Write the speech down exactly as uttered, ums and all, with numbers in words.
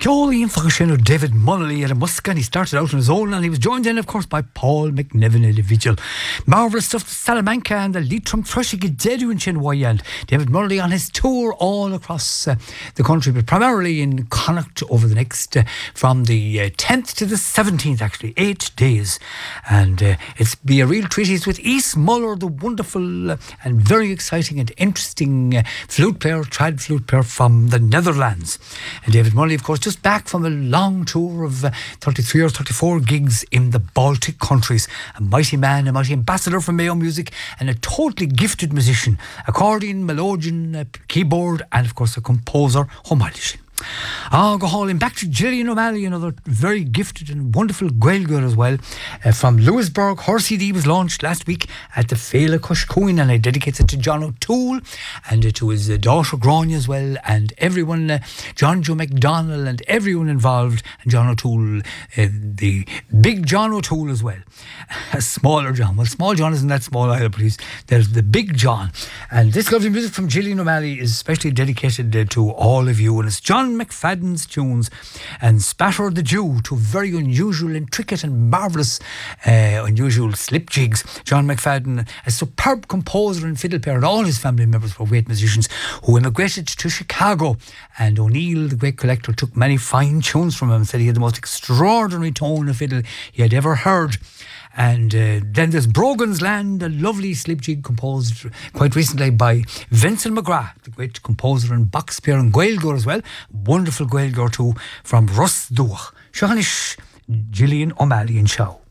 Jolene Fogashino, David Munnelly at a Muscan. He started out on his own and he was joined in, of course, by Paul McNevin individual. Marvellous stuff, the Salamanca and the Leitrim Thrushy Gededu in Chinway, and David Munnelly on his tour all across uh, the country, but primarily in Connacht over the next, uh, from the uh, tenth to the seventeenth, actually, eight days. And uh, it's be a real treat. He's with East Muller, the wonderful uh, and very exciting and interesting uh, flute player, trad flute player from the Netherlands. And David Munnelly, of course, just back from a long tour of uh, thirty-three or thirty-four gigs in the Baltic countries. A mighty man, a mighty ambassador for Mayo Music, and a totally gifted musician. Accordion, melodeon, uh, keyboard, and of course a composer, Homailish. I'll go hauling back to Gillian O'Malley, another very gifted and wonderful Gaeilgeoir as well. Uh, from Lewisburg, her C D was launched last week at the Féile Cushcoin, and I dedicate it to John O'Toole and uh, to his uh, daughter Grania as well, and everyone, uh, John Joe McDonnell and everyone involved, and John O'Toole, uh, the big John O'Toole as well. A smaller John. Well, small John isn't that small either, please. There's the big John. And this lovely music from Gillian O'Malley is especially dedicated uh, to all of you, and it's John McFadden's tunes and Spatter the Jew, to very unusual, intricate and marvellous uh, unusual slip jigs. John McFadden, a superb composer and fiddle player, and all his family members were great musicians who immigrated to Chicago, and O'Neill, the great collector, took many fine tunes from him and said he had the most extraordinary tone of fiddle he had ever heard. And uh, then there's Brogan's Land, a lovely slip jig composed quite recently by Vincent McGrath, the great composer and box player and Gaeilgeoir as well. Wonderful Gaeilgeoir too from Russ Duach. Shanish, Gillian O'Malley and Show.